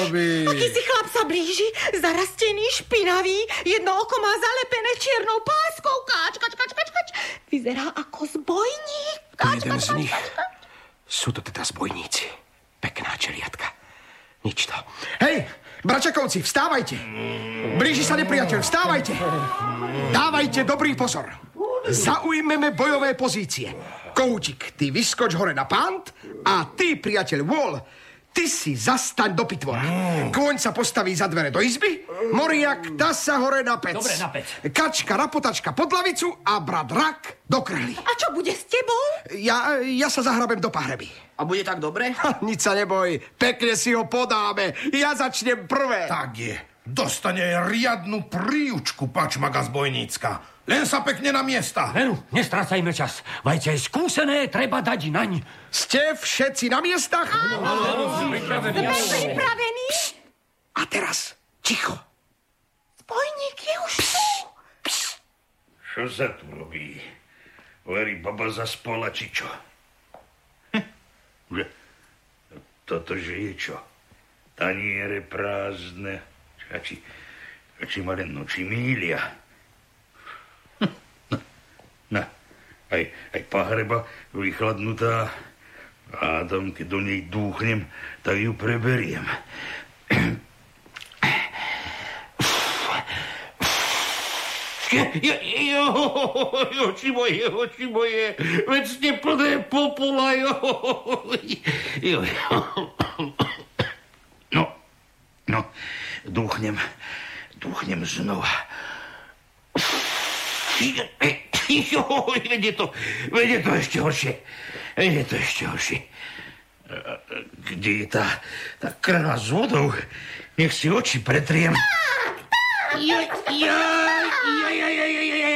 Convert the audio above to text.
robí? Aký si chlap sa blíži, zarastený, špinavý, jedno oko má zalepené čiernou páskou. Kač. Vyzerá ako zbojník. Jeden z nich. Sú to teda zbojníci. Pekná čeliatka. Nič to. Hej, bračakovci, vstávajte. Blíži sa nepriateľ, vstávajte. Dávajte dobrý pozor. Zaujmeme bojové pozície. Koutík, ty vyskoč hore na pant a ty, priateľ Wall, ty si zastaň do pitvora. Kôň sa postaví za dvere do izby, Moriak dá sa hore na pec. Dobre, na pec. Kačka, rapotačka pod lavicu a brat Rak do krhly. A čo bude s tebou? Ja sa zahrabem do pahreby. A bude tak dobre? Nič sa neboj, pekne si ho podáme. Ja začnem prvé. Tak je. Dostane riadnu príučku, pačmaga zbojnícka. Len sa pekne na miesta. Veru, nestrácajme čas. Vajce je skúsené, treba dať naň. Ste všetci na miestach? Pripravený? A teraz, ticho. Spojník je už tu. Čo sa tu robí? Verí baba zaspola, či čo? Toto, že je čo? Taniere prázdne. Či ma len noči mília. Aj pahreba vychladnutá. Hádam, keď do nej dúchnem, tak ju preberiem. Oči moje, veď ste plné popola, No, dúchnem znova. Vedie to ešte horšie. Kde je tá krana s vodou? Nech si oči pretriem.